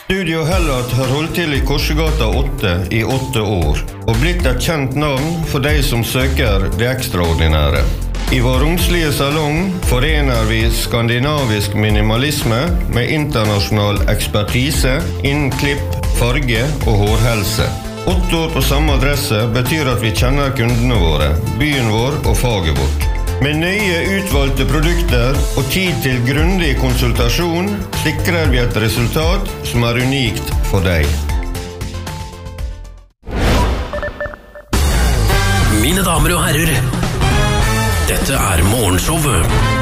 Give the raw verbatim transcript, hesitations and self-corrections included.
Studio Hellat har holdt til I Korsegata åtte I åtte år, og blitt et kjent navn for de som søker det ekstraordinære. I vår romslige salong forener vi skandinavisk minimalisme med internasjonal ekspertise innen klipp, farge og hårhelse. Åtte år på samme adresse betyr at vi kjenner kundene våre, byen vår og faget vårt. Med nøye utvalgte produkter og tid til grundig konsultasjon sikrer vi et resultat som er unikt for deg. Mine damer og herrer, dette er Morgenshowet.